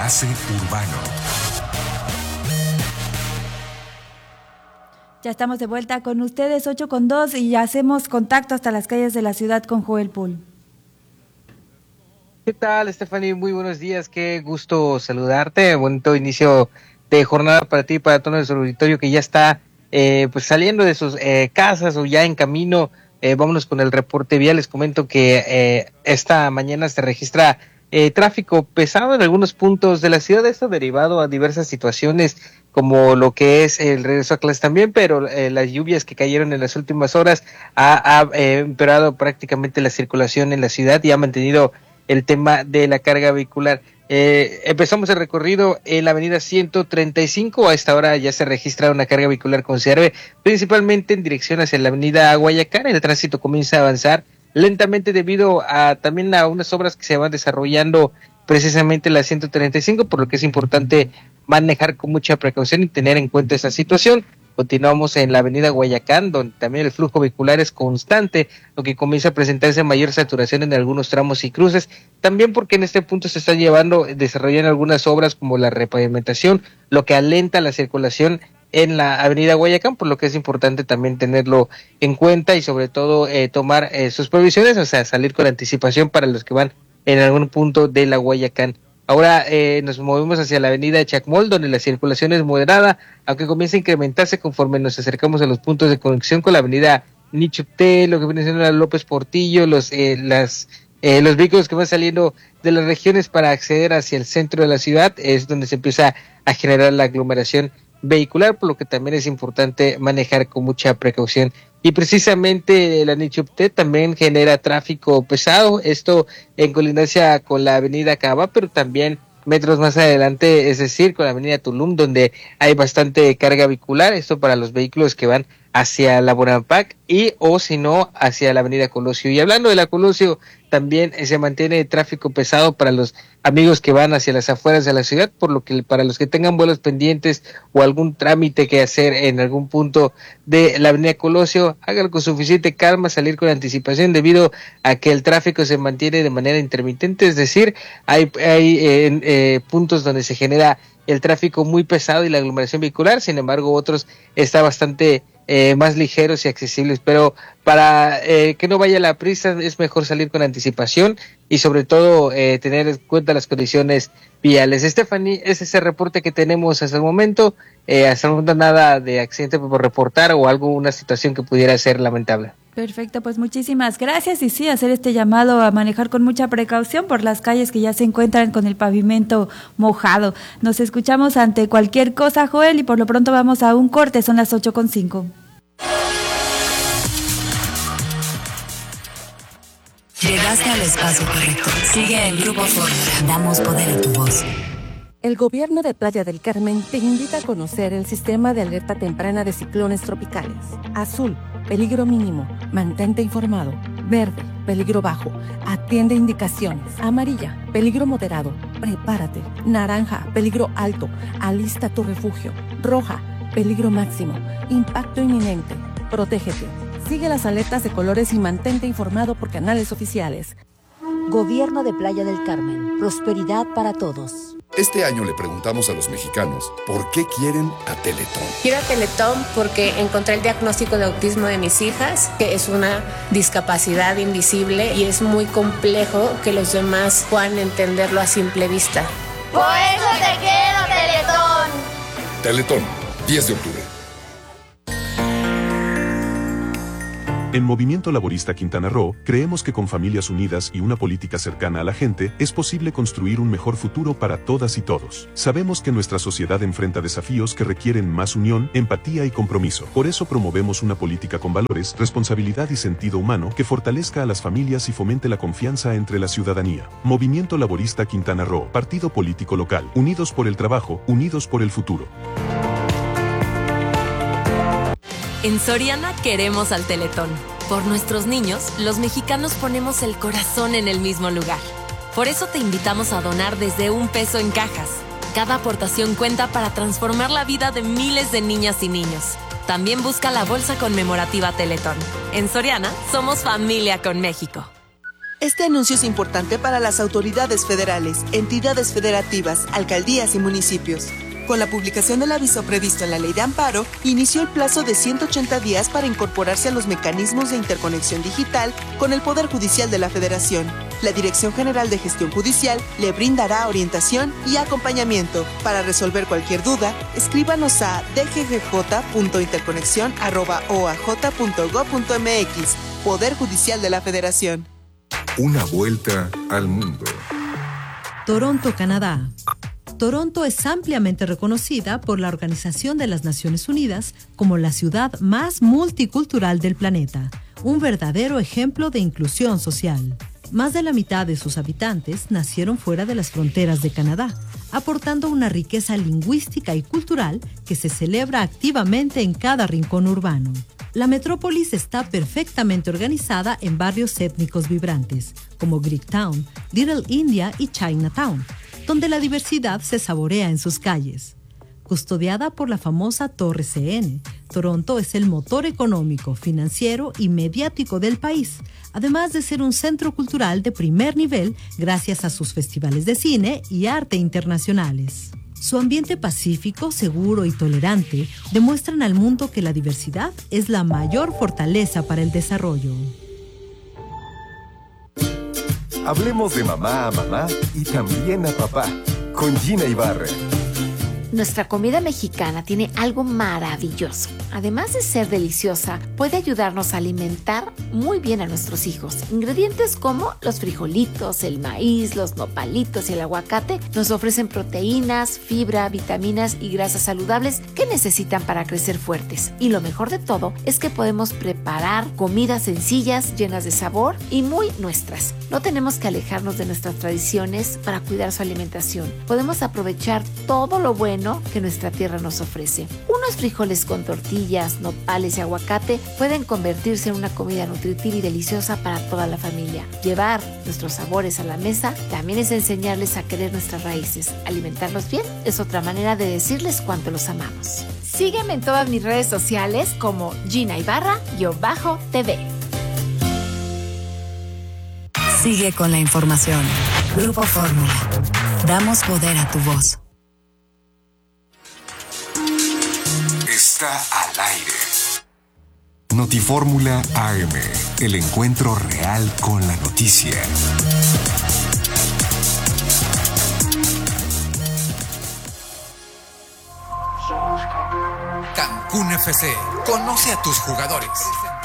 hace urbano. Ya estamos de vuelta con ustedes, 8:02, y hacemos contacto hasta las calles de la ciudad con Joel Pool. ¿Qué tal, Stephanie? Muy buenos días, qué gusto saludarte. Bonito inicio de jornada para ti y para todo nuestro auditorio que ya está pues saliendo de sus casas o ya en camino. Vámonos con el reporte vial. Les comento que esta mañana se registra tráfico pesado en algunos puntos de la ciudad. Esto derivado a diversas situaciones como lo que es el regreso a clases también, pero las lluvias que cayeron en las últimas horas ha empeorado prácticamente la circulación en la ciudad y ha mantenido el tema de la carga vehicular. Empezamos el recorrido en la avenida 135, a esta hora ya se registra una carga vehicular considerable, principalmente en dirección hacia la avenida Guayacán. El tránsito comienza a avanzar lentamente debido a también a unas obras que se van desarrollando precisamente en la 135, por lo que es importante manejar con mucha precaución y tener en cuenta esa situación. Continuamos en la avenida Guayacán, donde también el flujo vehicular es constante, lo que comienza a presentarse mayor saturación en algunos tramos y cruces, también porque en este punto se están desarrollando algunas obras como la repavimentación, lo que alenta la circulación en la avenida Guayacán, por lo que es importante también tenerlo en cuenta y sobre todo tomar sus previsiones, o sea, salir con anticipación para los que van en algún punto de la Guayacán. Ahora nos movemos hacia la avenida Chacmol, donde la circulación es moderada, aunque comienza a incrementarse conforme nos acercamos a los puntos de conexión con la avenida Nichupté, lo que viene siendo la López Portillo, los vehículos que van saliendo de las regiones para acceder hacia el centro de la ciudad, es donde se empieza a generar la aglomeración vehicular, por lo que también es importante manejar con mucha precaución. Y precisamente la Nichupté también genera tráfico pesado, esto en colindancia con la avenida Cava, pero también metros más adelante, es decir, con la avenida Tulum, donde hay bastante carga vehicular, esto para los vehículos que van hacia la Bonampak y o si no hacia la avenida Colosio. Y hablando de la Colosio, también se mantiene tráfico pesado para los amigos que van hacia las afueras de la ciudad, por lo que para los que tengan vuelos pendientes o algún trámite que hacer en algún punto de la avenida Colosio, háganlo con suficiente calma, salir con anticipación debido a que el tráfico se mantiene de manera intermitente, es decir, hay puntos donde se genera el tráfico muy pesado y la aglomeración vehicular, sin embargo otros está bastante más ligeros y accesibles, pero para que no vaya la prisa es mejor salir con anticipación y sobre todo tener en cuenta las condiciones viales. Stephanie, ese es el reporte que tenemos hasta el momento. Hasta el momento nada de accidente por reportar o una situación que pudiera ser lamentable. Perfecto, pues muchísimas gracias y sí, hacer este llamado a manejar con mucha precaución por las calles que ya se encuentran con el pavimento mojado. Nos escuchamos ante cualquier cosa, Joel, y por lo pronto vamos a un corte, son las 8:05. Llegaste al espacio correcto. Sigue el Grupo Fórmula. Damos poder a tu voz. El gobierno de Playa del Carmen te invita a conocer el sistema de alerta temprana de ciclones tropicales. Azul, peligro mínimo, mantente informado. Verde, peligro bajo, atiende indicaciones. Amarilla, peligro moderado, prepárate. Naranja, peligro alto, alista tu refugio. Roja, peligro máximo, impacto inminente, protégete. Sigue las alertas de colores y mantente informado por canales oficiales. Gobierno de Playa del Carmen, prosperidad para todos. Este año le preguntamos a los mexicanos por qué quieren a Teletón. Quiero a Teletón porque encontré el diagnóstico de autismo de mis hijas, que es una discapacidad invisible y es muy complejo que los demás puedan entenderlo a simple vista. Por eso te quiero, Teletón. Teletón, 10 de octubre. En Movimiento Laborista Quintana Roo, creemos que con familias unidas y una política cercana a la gente, es posible construir un mejor futuro para todas y todos. Sabemos que nuestra sociedad enfrenta desafíos que requieren más unión, empatía y compromiso. Por eso promovemos una política con valores, responsabilidad y sentido humano que fortalezca a las familias y fomente la confianza entre la ciudadanía. Movimiento Laborista Quintana Roo, partido político local, unidos por el trabajo, unidos por el futuro. En Soriana queremos al Teletón. Por nuestros niños, los mexicanos ponemos el corazón en el mismo lugar. Por eso te invitamos a donar desde $1 en cajas. Cada aportación cuenta para transformar la vida de miles de niñas y niños. También busca la bolsa conmemorativa Teletón. En Soriana, somos familia con México. Este anuncio es importante para las autoridades federales, entidades federativas, alcaldías y municipios. Con la publicación del aviso previsto en la Ley de Amparo, inició el plazo de 180 días para incorporarse a los mecanismos de interconexión digital con el Poder Judicial de la Federación. La Dirección General de Gestión Judicial le brindará orientación y acompañamiento. Para resolver cualquier duda, escríbanos a dggj.interconexión@oaj.gov.mx. Poder Judicial de la Federación. Una vuelta al mundo. Toronto, Canadá. Toronto es ampliamente reconocida por la Organización de las Naciones Unidas como la ciudad más multicultural del planeta, un verdadero ejemplo de inclusión social. Más de la mitad de sus habitantes nacieron fuera de las fronteras de Canadá, aportando una riqueza lingüística y cultural que se celebra activamente en cada rincón urbano. La metrópolis está perfectamente organizada en barrios étnicos vibrantes, como Greektown, Little India y Chinatown, donde la diversidad se saborea en sus calles. Custodiada por la famosa Torre CN, Toronto es el motor económico, financiero y mediático del país, además de ser un centro cultural de primer nivel gracias a sus festivales de cine y arte internacionales. Su ambiente pacífico, seguro y tolerante demuestran al mundo que la diversidad es la mayor fortaleza para el desarrollo. Hablemos de mamá a mamá y también a papá, con Gina Ibarra. Nuestra comida mexicana tiene algo maravilloso. Además de ser deliciosa, puede ayudarnos a alimentar muy bien a nuestros hijos. Ingredientes como los frijolitos, el maíz, los nopalitos y el aguacate nos ofrecen proteínas, fibra, vitaminas y grasas saludables que necesitan para crecer fuertes. Y lo mejor de todo es que podemos preparar comidas sencillas, llenas de sabor y muy nuestras. No tenemos que alejarnos de nuestras tradiciones para cuidar su alimentación. Podemos aprovechar todo lo bueno que nuestra tierra nos ofrece. Unos frijoles con tortillas, nopales y aguacate pueden convertirse en una comida nutritiva y deliciosa para toda la familia. Llevar nuestros sabores a la mesa también es enseñarles a querer nuestras raíces. Alimentarlos bien es otra manera de decirles cuánto los amamos. Sígueme en todas mis redes sociales como Gina Ibarra-TV. Sigue con la información. Grupo Fórmula. Damos poder a tu voz. Está al aire. Notifórmula AM, el encuentro real con la noticia. Cancún FC. Conoce a tus jugadores.